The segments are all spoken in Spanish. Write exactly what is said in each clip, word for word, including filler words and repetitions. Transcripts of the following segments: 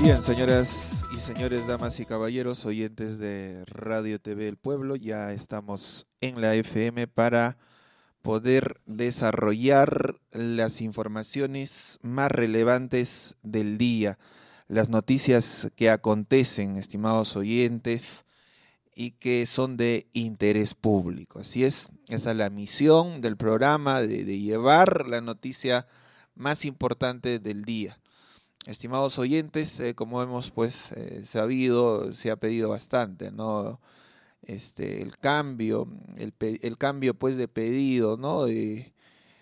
Bien, señoras y señores, damas y caballeros, oyentes de Radio T V El Pueblo, ya estamos en la F M para poder desarrollar las informaciones más relevantes del día, las noticias que acontecen, estimados oyentes, y que son de interés público. Así es, esa es la misión del programa, de, de llevar la noticia más importante del día. Estimados oyentes, eh, como hemos pues eh, sabido, se ha pedido bastante, ¿no? Este, el cambio, el, pe el cambio pues de pedido, ¿no? De,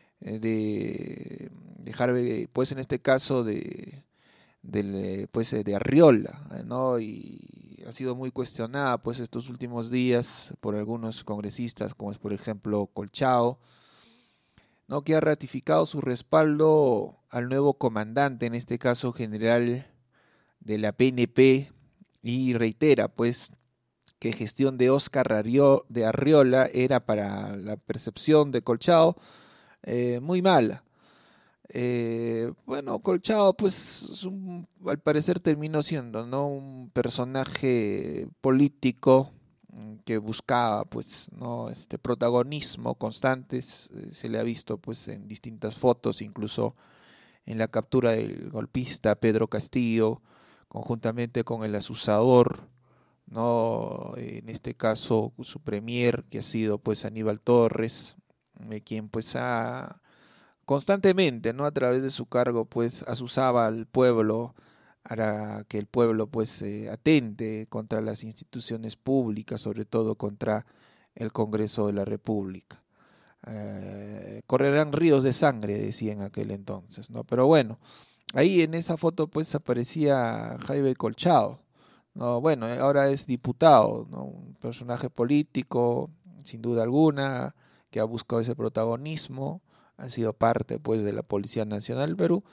de dejar, pues en este caso de, de pues de Arriola, ¿no? Y ha sido muy cuestionada pues estos últimos días por algunos congresistas, como es por ejemplo Colchao, ¿no? Que ha ratificado su respaldo al nuevo comandante, en este caso general de la P N P, y reitera pues que gestión de Óscar Arrio, de Arriola era para la percepción de Colchao eh, muy mala. Eh, bueno, Colchao pues es un, al parecer terminó siendo, ¿no?, un personaje político que buscaba pues no este protagonismo constante. Se le ha visto pues en distintas fotos, incluso en la captura del golpista Pedro Castillo conjuntamente con el asusador, no en este caso su premier, que ha sido pues Aníbal Torres, eh, quien pues ha constantemente, no a través de su cargo pues asusaba al pueblo para que el pueblo pues eh, atente contra las instituciones públicas, sobre todo contra el Congreso de la República. Eh, correrán ríos de sangre, decía en aquel entonces, ¿no? Pero bueno, ahí en esa foto pues aparecía Jaime Colchao, ¿no? Bueno, ahora es diputado, ¿no? Un personaje político, sin duda alguna, que ha buscado ese protagonismo, ha sido parte pues de la Policía Nacional del Perú,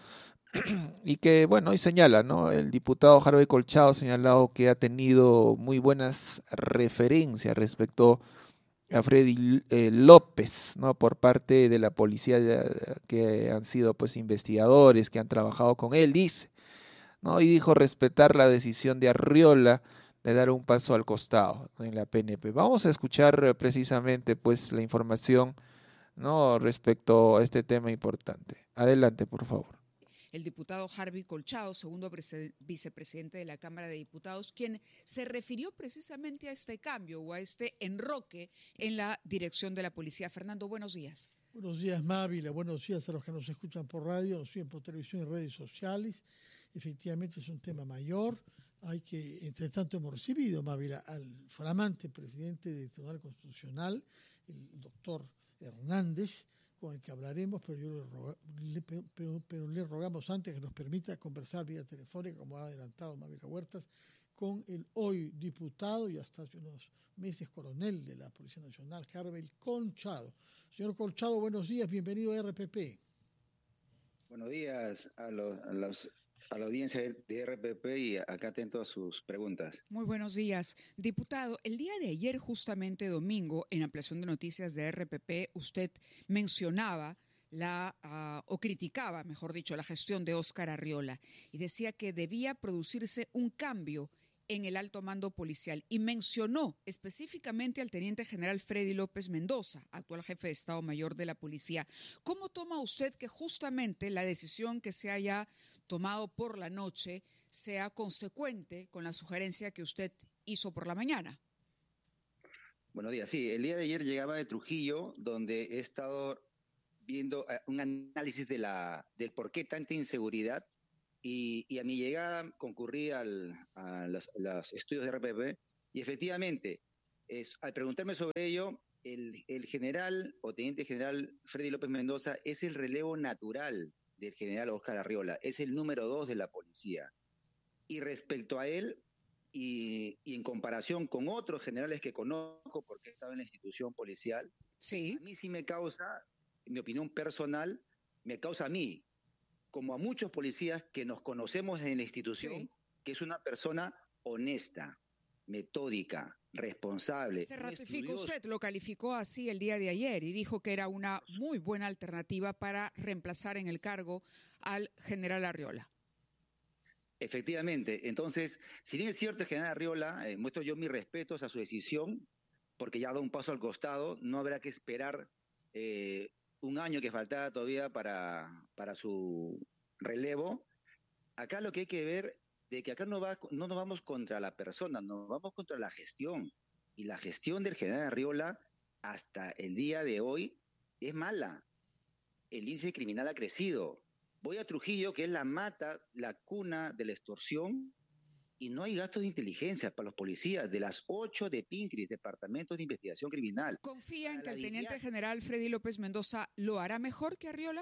y que bueno, hoy señala, ¿no? El diputado Harvey Colchao ha señalado que ha tenido muy buenas referencias respecto a Freddy eh, López, ¿no?, por parte de la policía de, que han sido pues investigadores, que han trabajado con él, dice, ¿no? Y dijo respetar la decisión de Arriola de dar un paso al costado en la P N P. Vamos a escuchar precisamente pues la información, ¿no?, respecto a este tema importante. Adelante, por favor. El diputado Harvey Colchao, segundo vicepresidente de la Cámara de Diputados, quien se refirió precisamente a este cambio o a este enroque en la dirección de la policía. Fernando, buenos días. Buenos días, Mávila. Buenos días a los que nos escuchan por radio, nos siguen por televisión y redes sociales. Efectivamente es un tema mayor. Hay que, entre tanto, hemos recibido, Mávila, al flamante presidente del Tribunal Constitucional, el doctor Hernández, con el que hablaremos, pero, yo le, roga, le, pero, pero le rogamos antes que nos permita conversar vía telefónica, como ha adelantado Mávila Huertas, con el hoy diputado y hasta hace unos meses coronel de la Policía Nacional, Harvey Colchao. Señor Colchao, buenos días, bienvenido a R P P. Buenos días a, los, a, los, a la audiencia de R P P y acá atento a sus preguntas. Muy buenos días. Diputado, el día de ayer, justamente domingo, en Ampliación de Noticias de R P P, usted mencionaba la uh, o criticaba, mejor dicho, la gestión de Óscar Arriola y decía que debía producirse un cambio en el alto mando policial y mencionó específicamente al teniente general Freddy López Mendoza, actual jefe de Estado Mayor de la Policía. ¿Cómo toma usted que justamente la decisión que se haya tomado por la noche sea consecuente con la sugerencia que usted hizo por la mañana? Buenos días. Sí, el día de ayer llegaba de Trujillo, donde he estado viendo un análisis de la del por qué tanta inseguridad. Y, y a mi llegada concurrí al, a los, los estudios de R P P y efectivamente, es, al preguntarme sobre ello, el, el general o teniente general Freddy López Mendoza es el relevo natural del general Óscar Arriola, es el número dos de la policía. Y respecto a él, y, y en comparación con otros generales que conozco porque he estado en la institución policial, sí. A mí sí me causa, en mi opinión personal, me causa a mí, como a muchos policías que nos conocemos en la institución, sí, que es una persona honesta, metódica, responsable. Se ratificó, usted lo calificó así el día de ayer y dijo que era una muy buena alternativa para reemplazar en el cargo al general Arriola. Efectivamente. Entonces, si bien es cierto, el general Arriola, eh, muestro yo mis respetos a su decisión, porque ya da un paso al costado, no habrá que esperar eh, un año que faltaba todavía para, para su relevo. Acá lo que hay que ver, de que acá no, va, no nos vamos contra la persona, nos vamos contra la gestión. Y la gestión del general Arriola hasta el día de hoy es mala. El índice criminal ha crecido. Voy a Trujillo, que es la mata, la cuna de la extorsión, y no hay gastos de inteligencia para los policías de las ocho de PINCRIS, Departamentos de Investigación Criminal. ¿Confía en que Para el la teniente DIVIAC, general Freddy López Mendoza lo hará mejor que Arriola?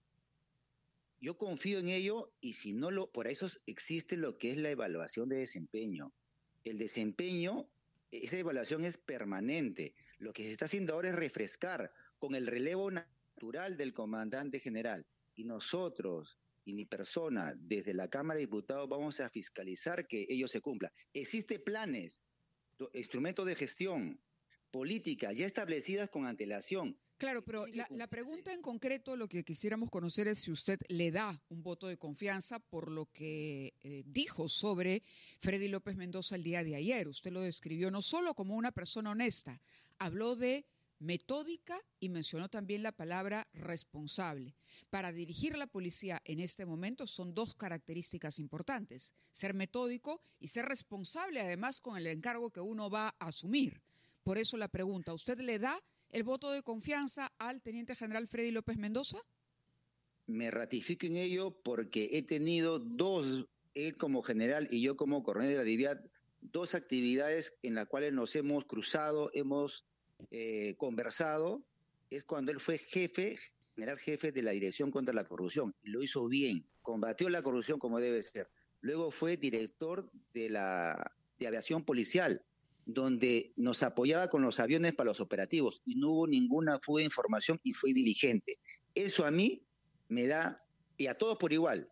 yo confío en ello, y si no lo, por eso existe lo que es la evaluación de desempeño. El desempeño, esa evaluación es permanente. Lo que se está haciendo ahora es refrescar con el relevo natural del comandante general. Y nosotros, y mi persona, desde la Cámara de Diputados, vamos a fiscalizar que ello se cumpla. Existen planes, instrumentos de gestión, políticas ya establecidas con antelación. Claro, pero la, la pregunta en concreto, lo que quisiéramos conocer es si usted le da un voto de confianza por lo que eh, dijo sobre Freddy López Mendoza el día de ayer. Usted lo describió no solo como una persona honesta, habló de metódica y mencionó también la palabra responsable. Para dirigir la policía en este momento son dos características importantes: ser metódico y ser responsable, además, con el encargo que uno va a asumir. Por eso la pregunta, ¿usted le da el voto de confianza al teniente general Freddy López Mendoza? Me ratifico en ello porque he tenido dos, él como general y yo como coronel de la DIVIAC, dos actividades en las cuales nos hemos cruzado, hemos eh, conversado. Es cuando él fue jefe, general jefe de la Dirección contra la Corrupción. Lo hizo bien, combatió la corrupción como debe ser. Luego fue director de la de aviación policial, donde nos apoyaba con los aviones para los operativos y no hubo ninguna fuga de información y fue diligente. Eso a mí me da, y a todos por igual,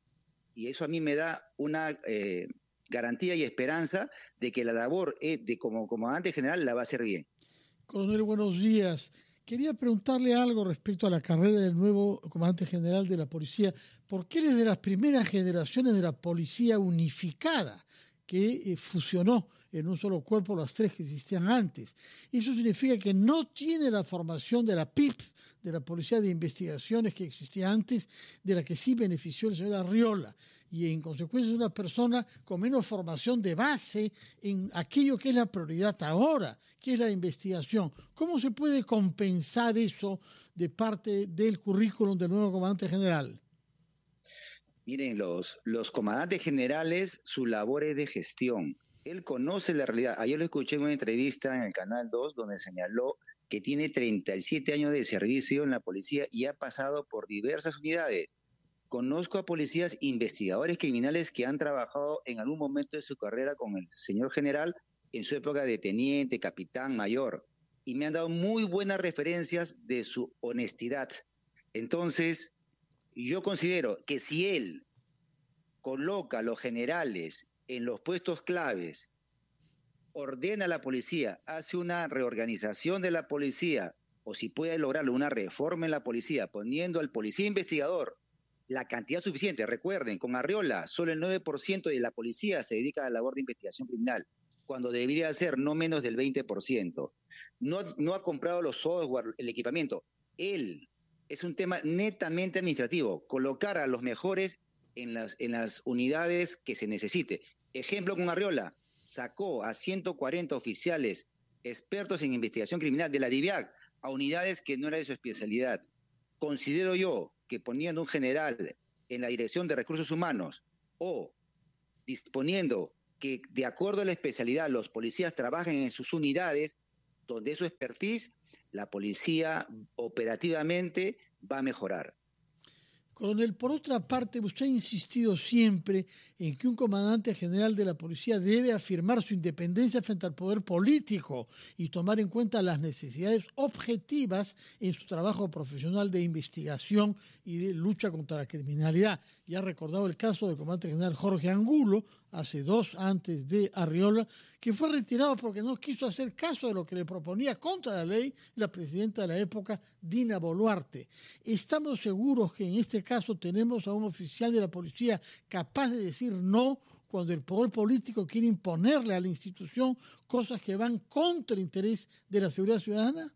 y eso a mí me da una eh, garantía y esperanza de que la labor eh, de como comandante general la va a hacer bien. Coronel, buenos días. Quería preguntarle algo respecto a la carrera del nuevo comandante general de la policía, porque él es de las primeras generaciones de la policía unificada, que eh, fusionó en un solo cuerpo las tres que existían antes. Eso significa que no tiene la formación de la P I P, de la Policía de Investigaciones que existía antes, de la que sí benefició el señor Arriola, y en consecuencia es una persona con menos formación de base en aquello que es la prioridad ahora, que es la investigación. ¿Cómo se puede compensar eso de parte del currículum del nuevo comandante general? Miren, los, los comandantes generales, su labor es de gestión. Él conoce la realidad. Ayer lo escuché en una entrevista en el Canal dos, donde señaló que tiene treinta y siete años de servicio en la policía y ha pasado por diversas unidades. Conozco a policías investigadores criminales que han trabajado en algún momento de su carrera con el señor general en su época de teniente, capitán, mayor, y me han dado muy buenas referencias de su honestidad. Entonces, yo considero que si él coloca a los generales en los puestos claves, ordena a la policía, hace una reorganización de la policía, o si puede lograrlo, una reforma en la policía, poniendo al policía investigador la cantidad suficiente. Recuerden, con Arriola, solo el nueve por ciento de la policía se dedica a la labor de investigación criminal, cuando debería ser no menos del veinte por ciento. No, no ha comprado los software, el equipamiento. Él, es un tema netamente administrativo, colocar a los mejores en las, en las unidades que se necesite. Ejemplo con Arriola, sacó a ciento cuarenta oficiales expertos en investigación criminal de la DIVIAC a unidades que no era de su especialidad. Considero yo que poniendo un general en la Dirección de Recursos Humanos o disponiendo que de acuerdo a la especialidad los policías trabajen en sus unidades, donde es su expertise, la policía operativamente va a mejorar. Coronel, por otra parte, usted ha insistido siempre en que un comandante general de la policía debe afirmar su independencia frente al poder político y tomar en cuenta las necesidades objetivas en su trabajo profesional de investigación y de lucha contra la criminalidad. Ya ha recordado el caso del comandante general Jorge Angulo, hace dos antes de Arriola, que fue retirado porque no quiso hacer caso de lo que le proponía contra la ley la presidenta de la época, Dina Boluarte. ¿Estamos seguros que en este caso tenemos a un oficial de la policía capaz de decir no cuando el poder político quiere imponerle a la institución cosas que van contra el interés de la seguridad ciudadana?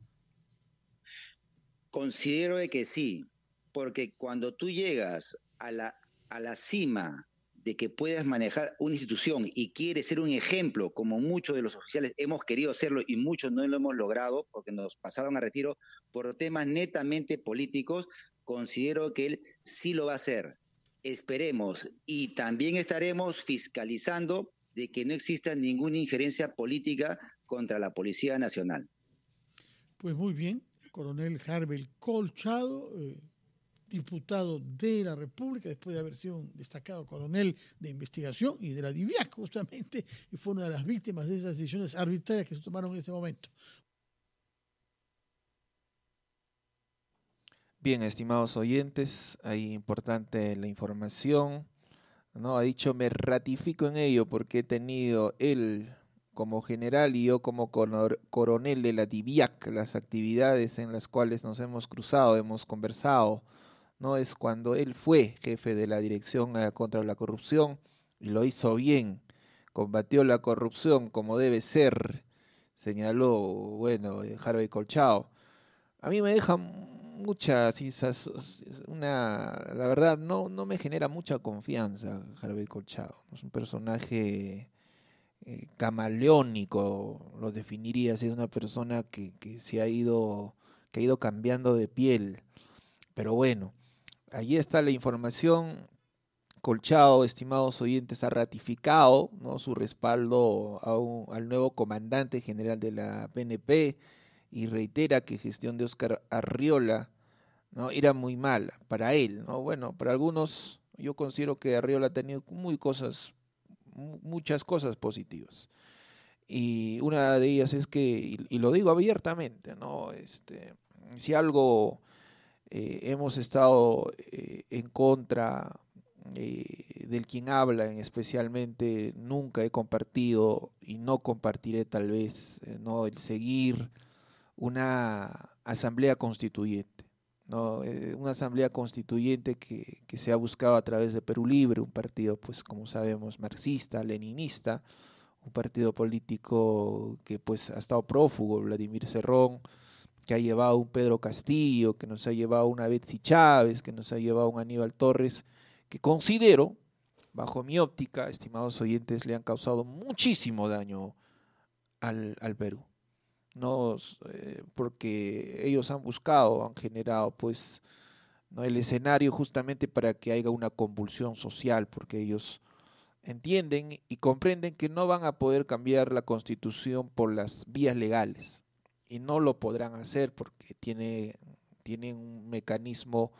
Considero de que sí, porque cuando tú llegas a la, a la cima de que puedas manejar una institución y quieres ser un ejemplo, como muchos de los oficiales hemos querido hacerlo y muchos no lo hemos logrado porque nos pasaron a retiro por temas netamente políticos, considero que él sí lo va a hacer. Esperemos, y también estaremos fiscalizando de que no exista ninguna injerencia política contra la Policía Nacional. Pues muy bien, el coronel Harvel Colchado, eh, diputado de la República, después de haber sido un destacado coronel de investigación y de la DIVIAC justamente, y fue una de las víctimas de esas decisiones arbitrarias que se tomaron en este momento. Bien, estimados oyentes, ahí importante la información, ¿no? Ha dicho, me ratifico en ello porque he tenido él como general y yo como coronel de la DIVIAC, las actividades en las cuales nos hemos cruzado, hemos conversado, ¿no? Es cuando él fue jefe de la Dirección contra la Corrupción y lo hizo bien, combatió la corrupción como debe ser, señaló, bueno, Harvey Colchado. A mí me deja mucha, una, la verdad, no, no me genera mucha confianza Harvey Colchado. Es un personaje eh, camaleónico, lo definiría, es una persona que, que se ha ido, que ha ido cambiando de piel. Pero bueno, allí está la información. Colchado, estimados oyentes, ha ratificado, ¿no?, su respaldo a un, al nuevo comandante general de la P N P y reitera que gestión de Óscar Arriola, ¿no?, era muy mala para él, ¿no? Bueno, para algunos yo considero que Arriola ha tenido muy cosas, muchas cosas positivas. Y una de ellas es que, y, y lo digo abiertamente, ¿no? Este, si algo eh, hemos estado eh, en contra Eh, del quien habla, en especialmente nunca he compartido y no compartiré tal vez, eh, no el seguir una asamblea constituyente, no eh, una asamblea constituyente que, que se ha buscado a través de Perú Libre, un partido, pues como sabemos, marxista, leninista, un partido político que pues ha estado prófugo, Vladimir Cerrón, que ha llevado un Pedro Castillo, que nos ha llevado una Betsy Chávez, que nos ha llevado un Aníbal Torres, que considero, bajo mi óptica, estimados oyentes, le han causado muchísimo daño al, al Perú. No, eh, porque ellos han buscado, han generado pues, ¿no?, el escenario justamente para que haya una convulsión social, porque ellos entienden y comprenden que no van a poder cambiar la Constitución por las vías legales, y no lo podrán hacer porque tiene, tienen un mecanismo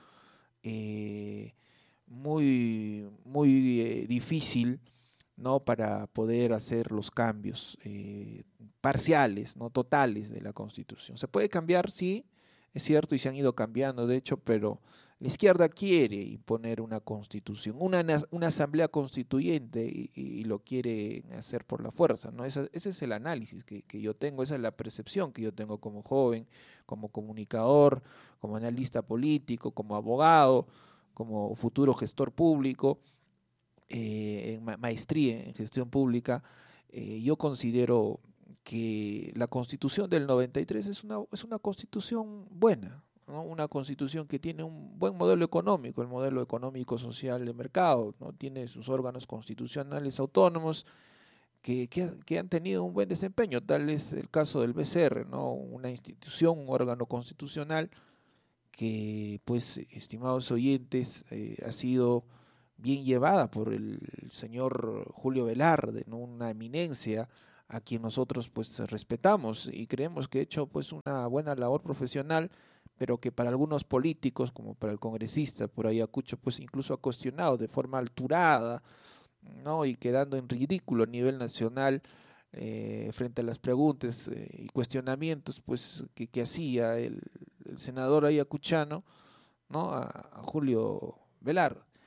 eh, muy, muy eh, difícil, ¿no?, para poder hacer los cambios eh, parciales, no totales de la Constitución. Se puede cambiar, sí, es cierto, y se han ido cambiando, de hecho, pero la izquierda quiere imponer una Constitución, una, una asamblea constituyente y, y lo quiere hacer por la fuerza, ¿no? Ese, ese es el análisis que, que yo tengo, esa es la percepción que yo tengo como joven, como comunicador, como analista político, como abogado, como futuro gestor público, eh, en ma maestría en gestión pública. Eh, yo considero que la Constitución del noventa y tres es una, es una Constitución buena, ¿no?, una Constitución que tiene un buen modelo económico, el modelo económico social de mercado, ¿no?, tiene sus órganos constitucionales autónomos que, que, que han tenido un buen desempeño. Tal es el caso del B C R, ¿no?, una institución, un órgano constitucional que, pues, estimados oyentes, eh, ha sido bien llevada por el señor Julio Velarde, ¿no?, una eminencia a quien nosotros pues respetamos y creemos que ha hecho pues una buena labor profesional, pero que para algunos políticos, como para el congresista por ahí Acucho, pues incluso ha cuestionado de forma alturada, ¿no?, y quedando en ridículo a nivel nacional eh, frente a las preguntas eh, y cuestionamientos pues que, que hacía el, el senador ayacuchano, ¿no?, a, a Julio Velarde.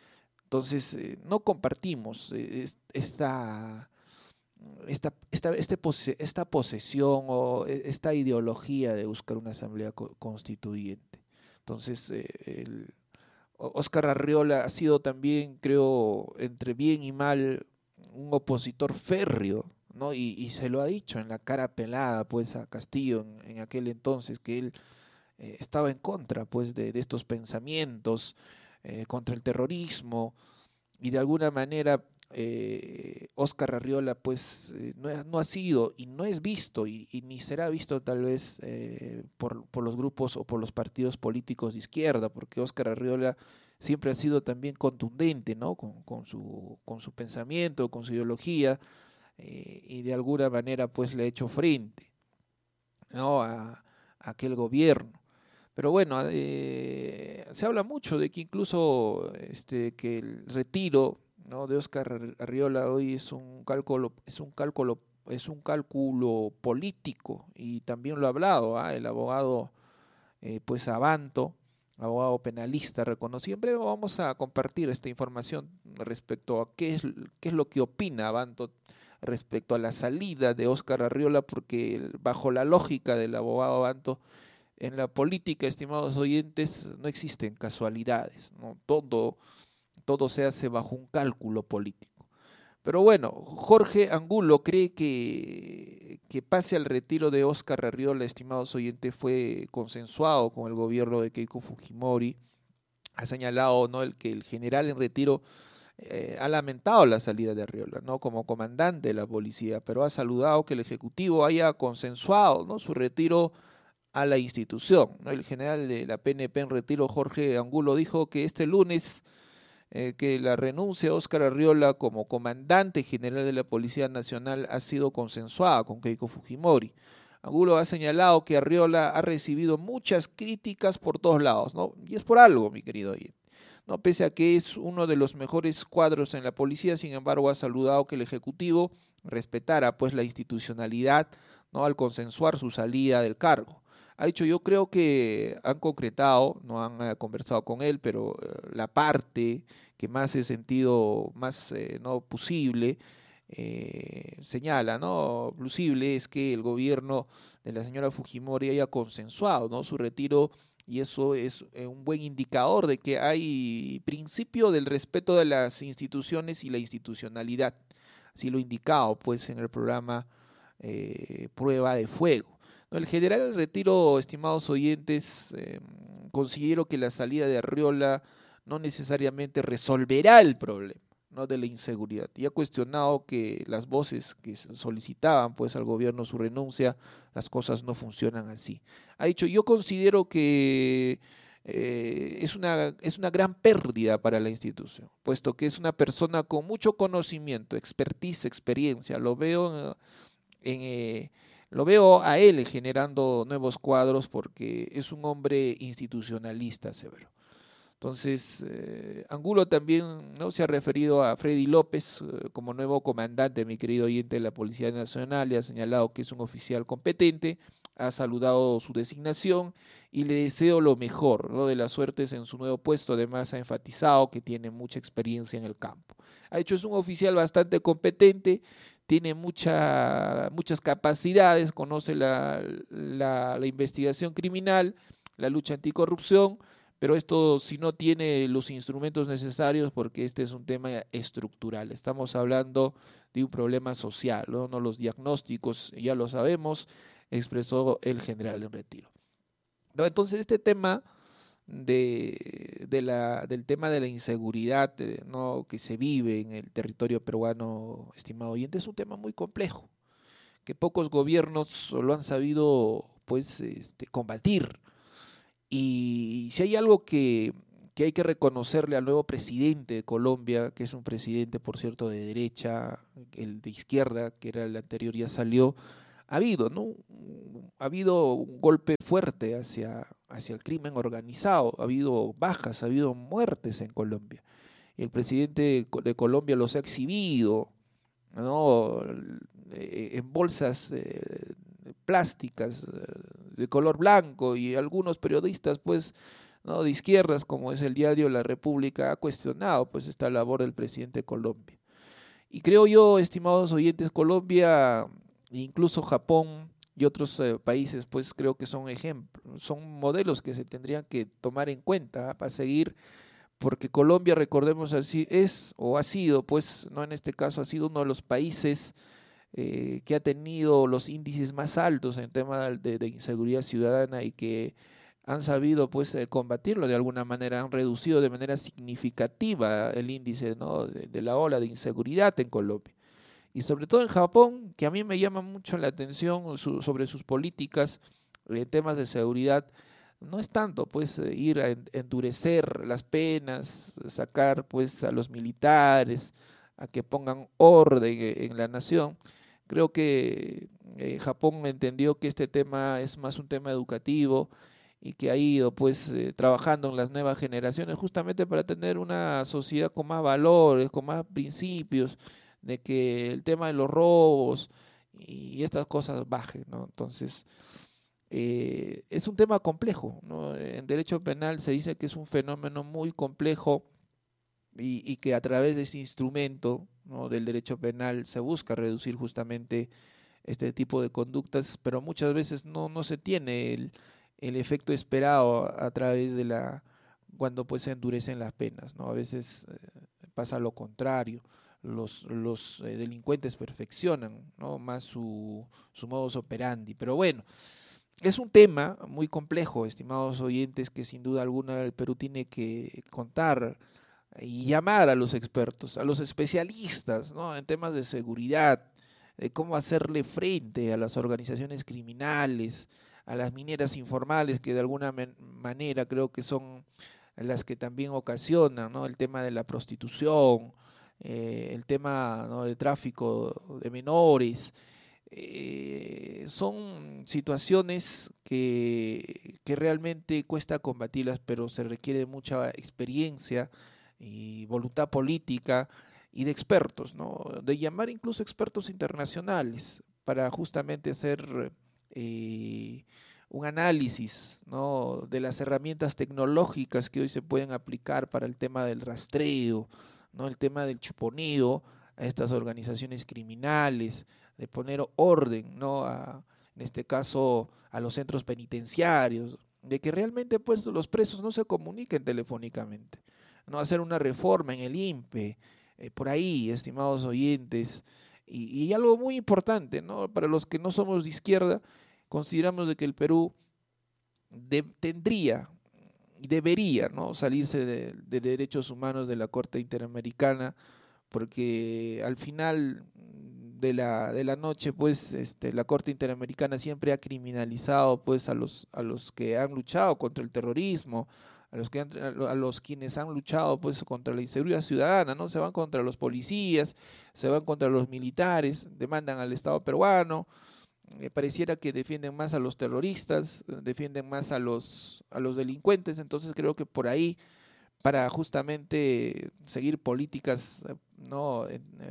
Entonces, eh, no compartimos eh, esta, esta, esta, este pose, esta posesión o esta ideología de buscar una asamblea co- constituyente. Entonces, eh, el, Óscar Arriola ha sido también, creo, entre bien y mal, un opositor férreo, ¿no? Y, y se lo ha dicho en la cara pelada, pues, a Castillo en, en aquel entonces, que él eh, estaba en contra, pues, de, de estos pensamientos, eh, contra el terrorismo, y de alguna manera eh, Óscar Arriola, pues, eh, no, no ha sido y no es visto, y, y ni será visto tal vez eh, por, por los grupos o por los partidos políticos de izquierda, porque Óscar Arriola siempre ha sido también contundente, ¿no? Con, con, su, con su pensamiento, con su ideología, eh, y de alguna manera pues le ha hecho frente, ¿no? a, a aquel gobierno. Pero bueno, eh, se habla mucho de que incluso este, que el retiro, ¿no? de Óscar Arriola hoy es un cálculo, es un cálculo, es un cálculo político, y también lo ha hablado ¿eh? el abogado eh, pues Abanto, abogado penalista reconocido. En breve vamos a compartir esta información respecto a qué es, qué es lo que opina Abanto respecto a la salida de Óscar Arriola, porque bajo la lógica del abogado Abanto, en la política, estimados oyentes, no existen casualidades, ¿no? Todo, todo se hace bajo un cálculo político. Pero bueno, Jorge Angulo cree que, que pase al retiro de Óscar Arriola, estimados oyentes, fue consensuado con el gobierno de Keiko Fujimori. Ha señalado, ¿no? el que el general en retiro eh, ha lamentado la salida de Arriola, ¿no? como comandante de la policía, pero ha saludado que el Ejecutivo haya consensuado, ¿no? su retiro a la institución, ¿no? El general de la P N P en retiro, Jorge Angulo, dijo que este lunes eh, que la renuncia de Óscar Arriola como comandante general de la Policía Nacional ha sido consensuada con Keiko Fujimori. Angulo ha señalado que Arriola ha recibido muchas críticas por todos lados, ¿no? Y es por algo, mi querido oyente. No, pese a que es uno de los mejores cuadros en la policía, sin embargo ha saludado que el Ejecutivo respetara pues la institucionalidad, ¿no? al consensuar su salida del cargo. Ha dicho, yo creo que han concretado, no han eh, conversado con él, pero eh, la parte que más he sentido más eh, no posible, eh, señala, ¿no? Plausible es que el gobierno de la señora Fujimori haya consensuado, ¿no? su retiro, y eso es eh, un buen indicador de que hay principio del respeto de las instituciones y la institucionalidad. Así lo indicado pues en el programa eh, Prueba de Fuego. El general del retiro, estimados oyentes, eh, considero que la salida de Arriola no necesariamente resolverá el problema, ¿no? de la inseguridad. Y ha cuestionado que las voces que solicitaban pues al gobierno su renuncia, las cosas no funcionan así. Ha dicho, yo considero que eh, es una, es una gran pérdida para la institución, puesto que es una persona con mucho conocimiento, expertise, experiencia. Lo veo en... Eh, Lo veo a él generando nuevos cuadros porque es un hombre institucionalista, severo. Entonces, eh, Angulo también no se ha referido a Freddy López eh, como nuevo comandante, mi querido oyente, de la Policía Nacional, y ha señalado que es un oficial competente, ha saludado su designación y le deseo lo mejor, ¿no? de las suertes en su nuevo puesto. Además ha enfatizado que tiene mucha experiencia en el campo. Ha dicho, es un oficial bastante competente, tiene mucha, muchas capacidades, conoce la, la, la investigación criminal, la lucha anticorrupción, pero esto si no tiene los instrumentos necesarios, porque este es un tema estructural. Estamos hablando de un problema social, ¿no? No los diagnósticos, ya lo sabemos, expresó el general en retiro. ¿No? Entonces este tema de, de la, del tema de la inseguridad, eh, ¿no? que se vive en el territorio peruano, estimado oyente, es un tema muy complejo, que pocos gobiernos lo han sabido pues este, combatir. Y si hay algo que, que hay que reconocerle al nuevo presidente de Colombia, que es un presidente, por cierto, de derecha, el de izquierda, que era el anterior, ya salió, ha habido, ¿no? Ha habido un golpe fuerte hacia, hacia el crimen organizado, ha habido bajas, ha habido muertes en Colombia. El presidente de Colombia los ha exhibido, ¿no? en bolsas eh, plásticas eh, de color blanco, y algunos periodistas pues ¿no?, de izquierdas, como es el diario La República, ha cuestionado pues esta labor del presidente de Colombia. Y creo yo, estimados oyentes, Colombia, incluso Japón y otros eh, países, pues creo que son ejemplos, son modelos que se tendrían que tomar en cuenta, ¿eh?, para seguir, porque Colombia, recordemos así, es o ha sido, pues no en este caso, ha sido uno de los países eh, que ha tenido los índices más altos en tema de, de inseguridad ciudadana y que han sabido pues eh, combatirlo de alguna manera, han reducido de manera significativa el índice, ¿no?, de, de la ola de inseguridad en Colombia. Y sobre todo en Japón, que a mí me llama mucho la atención su, sobre sus políticas en temas de seguridad, no es tanto pues ir a endurecer las penas, sacar pues a los militares, a que pongan orden en la nación. Creo que eh, Japón entendió que este tema es más un tema educativo y que ha ido pues eh, trabajando en las nuevas generaciones justamente para tener una sociedad con más valores, con más principios, de que el tema de los robos y estas cosas bajen, ¿no? Entonces, eh, es un tema complejo, ¿no? En derecho penal se dice que es un fenómeno muy complejo y, y que a través de ese instrumento, ¿no?, del derecho penal se busca reducir justamente este tipo de conductas, pero muchas veces no, no se tiene el, el efecto esperado a, a través de la, cuando pues se endurecen las penas, ¿no? A veces eh, pasa lo contrario. Los, los eh, delincuentes perfeccionan, ¿no?, más su, su modus operandi. Pero bueno, es un tema muy complejo, estimados oyentes, que sin duda alguna el Perú tiene que contar y llamar a los expertos, a los especialistas, ¿no?, en temas de seguridad, de cómo hacerle frente a las organizaciones criminales, a las mineras informales, que de alguna man- manera creo que son las que también ocasionan, ¿no?, el tema de la prostitución, Eh, el tema, ¿no?, de tráfico de menores. Eh, son situaciones que, que realmente cuesta combatirlas, pero se requiere mucha experiencia y voluntad política y de expertos, ¿no?, de llamar incluso expertos internacionales para justamente hacer eh, un análisis, ¿no?, de las herramientas tecnológicas que hoy se pueden aplicar para el tema del rastreo, ¿no?, el tema del chuponeo a estas organizaciones criminales, de poner orden, ¿no?, a, en este caso a los centros penitenciarios, de que realmente pues los presos no se comuniquen telefónicamente, no hacer una reforma en el I N P E, eh, por ahí, estimados oyentes, y, y algo muy importante, ¿no?, para los que no somos de izquierda, consideramos de que el Perú de, tendría debería, ¿no?, salirse de, de derechos humanos de la Corte Interamericana, porque al final de la, de la noche, pues, este, la Corte Interamericana siempre ha criminalizado, pues, a los, a los que han luchado contra el terrorismo, a los que han, a los quienes han luchado, pues, contra la inseguridad ciudadana, ¿no? Se van contra los policías, se van contra los militares, demandan al Estado peruano. Eh, pareciera que defienden más a los terroristas, defienden más a los, a los delincuentes, entonces creo que por ahí, para justamente seguir políticas, no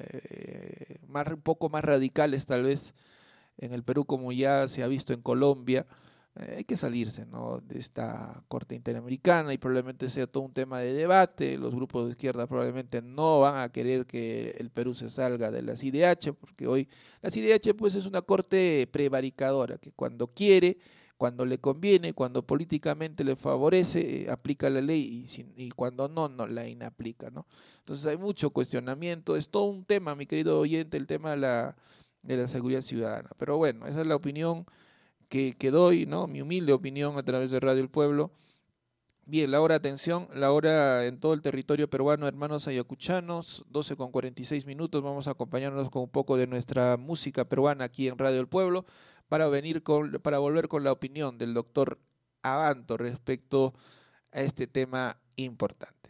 eh, más, un poco más radicales tal vez en el Perú, como ya se ha visto en Colombia, eh, hay que salirse, ¿no?, de esta Corte Interamericana, y probablemente sea todo un tema de debate. Los grupos de izquierda probablemente no van a querer que el Perú se salga de la C I D H, porque hoy la C I D H pues es una corte prevaricadora que cuando quiere, cuando le conviene, cuando políticamente le favorece, eh, aplica la ley, y, sin, y cuando no, no la inaplica, ¿no? Entonces hay mucho cuestionamiento, es todo un tema, mi querido oyente, el tema de la, de la seguridad ciudadana. Pero bueno, esa es la opinión que, que doy, ¿no?, mi humilde opinión a través de Radio El Pueblo. Bien, la hora, atención, la hora en todo el territorio peruano, hermanos ayacuchanos, doce con cuarenta y seis minutos. Vamos a acompañarnos con un poco de nuestra música peruana aquí en Radio El Pueblo para, venir con, para volver con la opinión del doctor Abanto respecto a este tema importante.